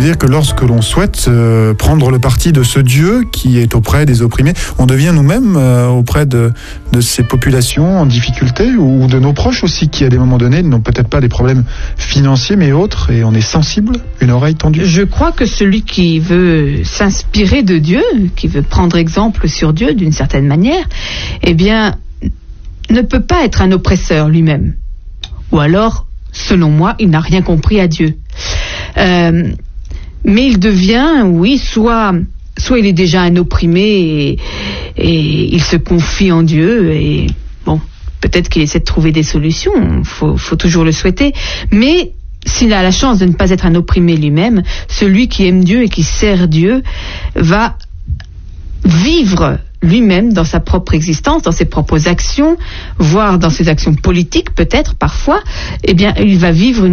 veut dire que lorsque l'on souhaite prendre le parti de ce Dieu qui est auprès des opprimés, on devient nous-mêmes auprès de ces populations en difficulté, ou de nos proches aussi, qui à des moments donnés n'ont peut-être pas des problèmes financiers mais autres, et on est sensible, une oreille tendue. Je crois que celui qui veut s'inspirer de Dieu, qui veut prendre exemple sur Dieu d'une certaine manière, eh bien, ne peut pas être un oppresseur lui-même. Ou alors, selon moi, il n'a rien compris à Dieu. Mais il devient, oui, soit il est déjà un opprimé et il se confie en Dieu, et bon, peut-être qu'il essaie de trouver des solutions, faut toujours le souhaiter, mais s'il a la chance de ne pas être un opprimé lui-même, celui qui aime Dieu et qui sert Dieu va vivre lui-même dans sa propre existence, dans ses propres actions, voire dans ses actions politiques peut-être parfois, eh bien il va vivre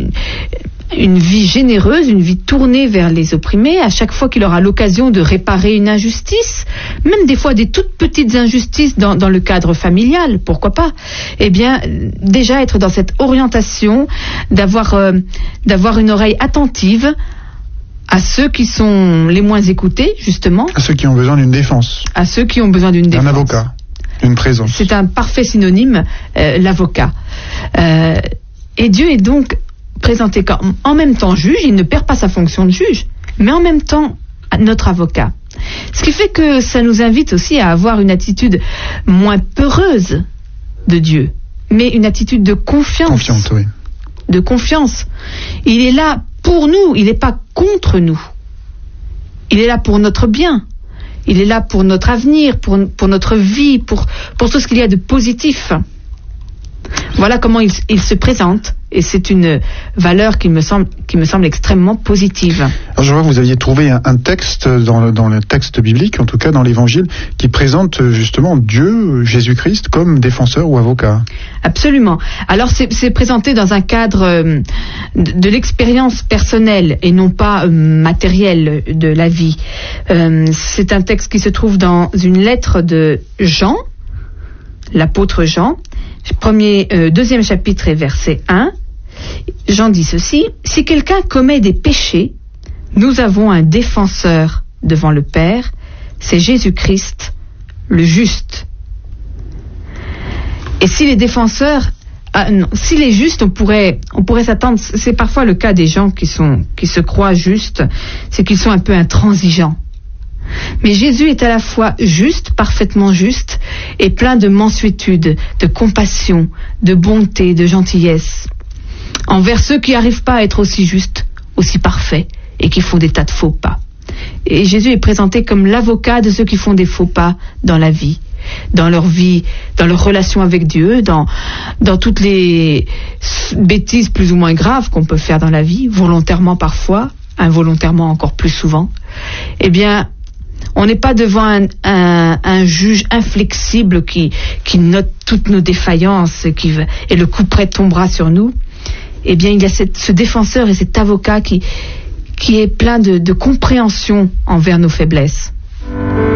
une vie généreuse, une vie tournée vers les opprimés, à chaque fois qu'il aura l'occasion de réparer une injustice, même des fois des toutes petites injustices dans le cadre familial, pourquoi pas, eh bien déjà être dans cette orientation, d'avoir une oreille attentive à ceux qui sont les moins écoutés, justement. À ceux qui ont besoin d'une défense. À ceux qui ont besoin d'une défense. Un avocat, une présence. C'est un parfait synonyme, l'avocat. Et Dieu est donc présenté comme, en même temps juge, il ne perd pas sa fonction de juge, mais en même temps notre avocat. Ce qui fait que ça nous invite aussi à avoir une attitude moins peureuse de Dieu, mais une attitude de confiance. Confiante, oui. De confiance. Il est là pour nous, il n'est pas contre nous. Il est là pour notre bien. Il est là pour notre avenir, pour notre vie, pour tout ce qu'il y a de positif. Voilà comment il se présente, et c'est une valeur qui me semble extrêmement positive. Alors je vois que vous aviez trouvé un texte dans le texte biblique, en tout cas dans l'Évangile, qui présente justement Dieu, Jésus-Christ, comme défenseur ou avocat. Absolument. Alors c'est présenté dans un cadre de l'expérience personnelle et non pas matérielle de la vie. C'est un texte qui se trouve dans une lettre de Jean, l'apôtre Jean, deuxième chapitre et verset 1, Jean dit ceci: si quelqu'un commet des péchés, nous avons un défenseur devant le Père, c'est Jésus-Christ, le juste. Et si les défenseurs, s'il est juste, on pourrait s'attendre, c'est parfois le cas des gens qui se croient justes, c'est qu'ils sont un peu intransigeants. Mais Jésus est à la fois juste, parfaitement juste, et plein de mansuétude, de compassion, de bonté, de gentillesse, envers ceux qui n'arrivent pas à être aussi justes, aussi parfaits, et qui font des tas de faux pas. Et Jésus est présenté comme l'avocat de ceux qui font des faux pas dans la vie, dans leur relation avec Dieu, dans toutes les bêtises plus ou moins graves qu'on peut faire dans la vie, volontairement parfois, involontairement encore plus souvent. Eh bien, on n'est pas devant un juge inflexible qui note toutes nos défaillances et le coup près tombera sur nous. Eh bien, il y a ce défenseur et cet avocat qui est plein de compréhension envers nos faiblesses.